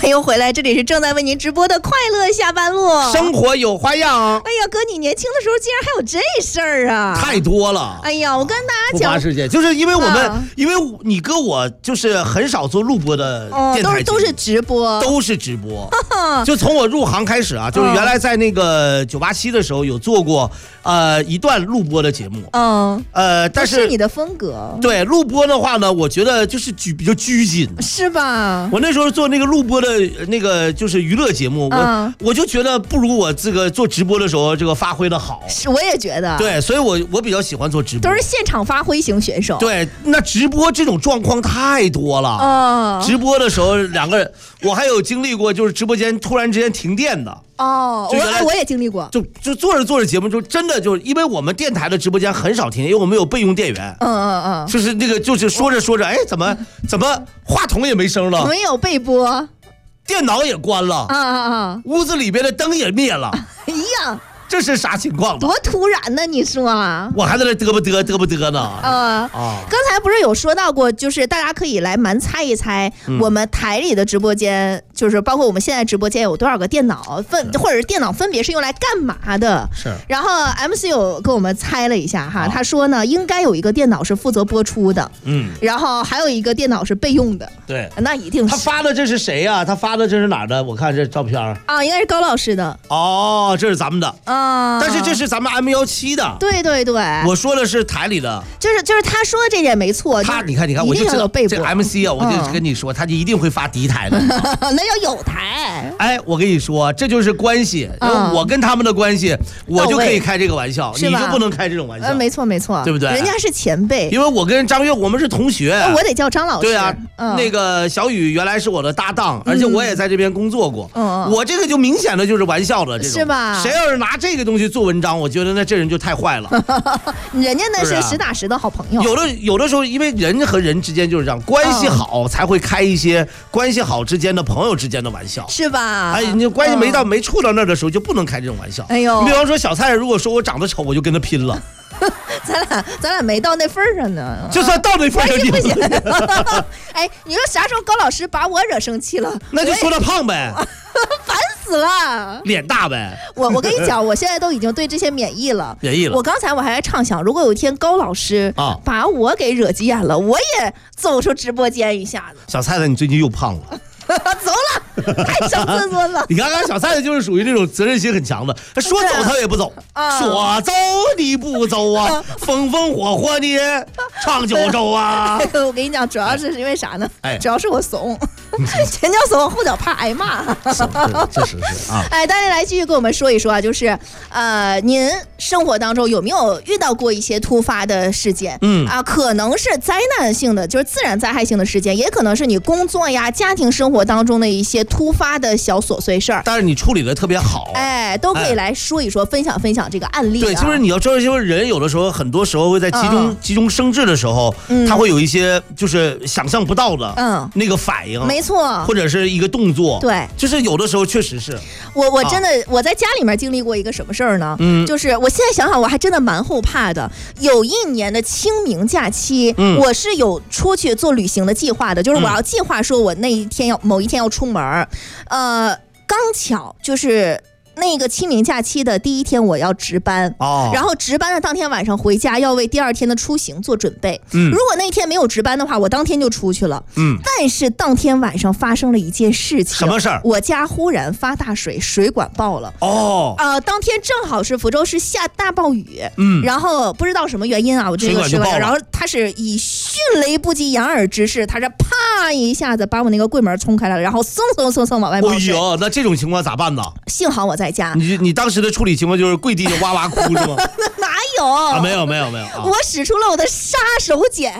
欢迎回来，这里是正在为您直播的快乐下班路， 生活有花样。 哎呀，哥，你年轻的时候竟然还有这事儿啊！ 太多了。 哎呀，我跟大家讲， 突发事件就是因为我们，因为你哥我就是很少做录播的电台节目， 都是直播， 都是直播。就从我入行开始啊，就是原来在那个987的时候有做过一段录播的节目。但是你的风格。 对录播的话呢，我觉得就是比较拘谨， 是吧？ 我那时候做那个录播的那个就是娱乐节目，我就觉得不如我这个做直播的时候这个发挥的好。 是，我也觉得。 对，所以我比较喜欢做直播， 都是现场发挥型选手。 对，那直播这种状况太多了。直播的时候两个人，我还有经历过，就是直播间突然之间停电的。 我也经历过， 就做着做着节目，就真的就因为我们电台的直播间很少停电，因为我们有备用电源。就是那个就是说着说着，哎，怎么话筒也没声了， 没有备播， 电脑也关了，屋子里边的灯也灭了。 哎呀， 这是啥情况？ 多突然呢！你说， 我还在那嘚啵嘚呢。 刚才不是有说到过，就是大家可以来蛮猜一猜，我们台里的直播间，就是包括我们现在直播间有多少个电脑或者是电脑分别是用来干嘛的？ 是。 然后 MC 有跟我们猜了一下哈，他说呢，应该有一个电脑是负责播出的，然后还有一个电脑是备用的。 对， 那一定是。 他发的这是谁呀？他发的这是哪儿的？我看这照片应该是高老师的。 这是咱们的。但是这是咱们 M17的。 对， 我说的是台里的。 就是他说的这点没错。 你看，我就知道这 MC 啊，我就跟你说，他就一定会发敌台的。 那要有台。 哎，我跟你说，这就是关系。我跟他们的关系，我就可以开这个玩笑，你就不能开这种玩笑。 没错， 对不对？ 人家是前辈。 因为我跟张悦我们是同学， 我得叫张老师。 对啊，那个小雨原来是我的搭档，而且我也在这边工作过。我这个就明显的就是玩笑的这种， 是吧？ 谁要是拿这个东西做文章，我觉得那这人就太坏了。 人家那是实打实的好朋友。 有的时候，因为人和人之间就是这样，关系好才会开一些关系好之间的朋友之间的玩笑， 是吧？ 哎，你关系没处到那儿的时候，就不能开这种玩笑。 哎呦， 你比方说小蔡，如果说我长得丑，我就跟他拼了。 咱俩没到那份上呢， 就算到那份上， 不行。哎，你说啥时候高老师把我惹生气了？ 那就说他胖呗。 烦死了， 脸大呗。 我跟你讲，我现在都已经对这些免疫了。我刚才我还在畅想，如果有一天高老师把我给惹急眼了，我也走出直播间一下子。 小蔡子，你最近又胖了。 走了，太伤自尊了。 你看看小蔡子就是属于那种责任心很强的，他说走他也不走，说走你不走啊，风风火火的长久走啊。 我跟你讲，主要是因为啥呢？主要是我怂，前脚怂后脚怕挨骂。 确实是啊。 哎，大家来继续跟我们说一说啊，就是您生活当中有没有遇到过一些突发的事件？可能是灾难性的，就是自然灾害性的事件，也可能是你工作呀、家庭生活当中的一些突发的小琐碎事儿， 但是你处理的特别好， 都可以来说一说，分享这个案例。 对，就是你要知道，就是人有的时候，很多时候会在急中生智的时候，他会有一些就是想象不到的，那个反应， 没错， 或者是一个动作， 对， 就是有的时候确实是。 我真的我在家里面经历过一个什么事儿呢？就是我现在想想，我还真的蛮后怕的。有一年的清明假期，我是有出去做旅行的计划的，就是我要计划说我某一天要出门，刚巧就是那个清明假期的第一天我要值班，然后值班的当天晚上回家要为第二天的出行做准备。如果那天没有值班的话，我当天就出去了。但是当天晚上发生了一件事情。 什么事儿？ 我家忽然发大水，水管爆了。当天正好是福州市下大暴雨。然后不知道什么原因啊，我这个是，然后它是以迅雷不及掩耳之势，它是啪一下子把我那个柜门冲开了，然后嗖往外冒水。 哎呦，那这种情况咋办呢？ 幸好我在家。 你当时的处理情况就是跪地就哇哇哭是吗？ 哪有？ 没有。 我使出了我的杀手锏。